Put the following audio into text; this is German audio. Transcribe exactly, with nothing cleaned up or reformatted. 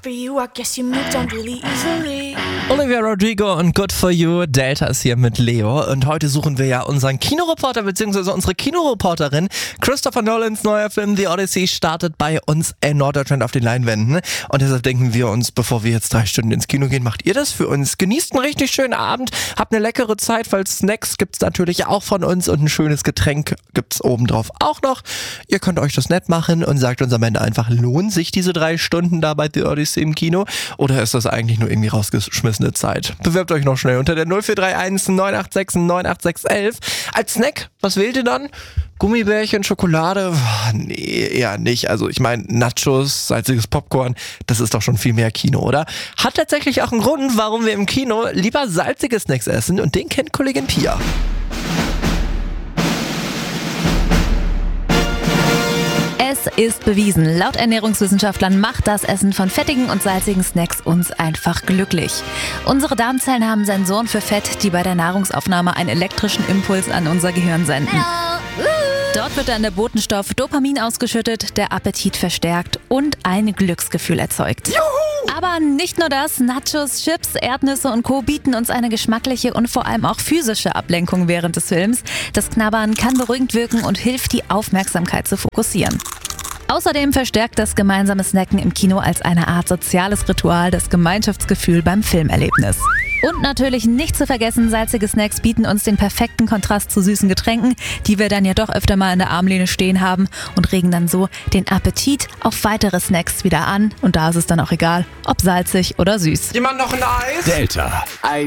for you, I guess you moved on really easily. Olivia Rodrigo und Good For You. Delta ist hier mit Leo und heute suchen wir ja unseren Kinoreporter bzw. unsere Kinoreporterin. Christopher Nolans neuer Film The Odyssey startet bei uns in Norddeutschland auf den Leinwänden und deshalb denken wir uns, bevor wir jetzt drei Stunden ins Kino gehen, macht ihr das für uns. Genießt einen richtig schönen Abend, habt eine leckere Zeit, weil Snacks gibt's natürlich auch von uns und ein schönes Getränk gibt's obendrauf auch noch. Ihr könnt euch das nett machen und sagt uns am Ende einfach, lohnt sich diese drei Stunden da bei The Odyssey im Kino oder ist das eigentlich nur irgendwie rausgeschmissene Zeit? Bewerbt euch noch schnell unter der null vier drei eins neun acht sechs neun acht sechs eins. Als Snack, was wählt ihr dann? Gummibärchen, Schokolade? Nee, eher nicht. Also ich meine, Nachos, salziges Popcorn, das ist doch schon viel mehr Kino, oder? Hat tatsächlich auch einen Grund, warum wir im Kino lieber salzige Snacks essen und den kennt Kollegin Pia. Es ist bewiesen, laut Ernährungswissenschaftlern macht das Essen von fettigen und salzigen Snacks uns einfach glücklich. Unsere Darmzellen haben Sensoren für Fett, die bei der Nahrungsaufnahme einen elektrischen Impuls an unser Gehirn senden. Dort wird dann der Botenstoff Dopamin ausgeschüttet, der Appetit verstärkt und ein Glücksgefühl erzeugt. Juhu! Aber nicht nur das, Nachos, Chips, Erdnüsse und Co. bieten uns eine geschmackliche und vor allem auch physische Ablenkung während des Films. Das Knabbern kann beruhigend wirken und hilft, die Aufmerksamkeit zu fokussieren. Außerdem verstärkt das gemeinsame Snacken im Kino als eine Art soziales Ritual das Gemeinschaftsgefühl beim Filmerlebnis. Und natürlich nicht zu vergessen, salzige Snacks bieten uns den perfekten Kontrast zu süßen Getränken, die wir dann ja doch öfter mal in der Armlehne stehen haben und regen dann so den Appetit auf weitere Snacks wieder an. Und da ist es dann auch egal, ob salzig oder süß. Jemand noch ein Eis? Delta.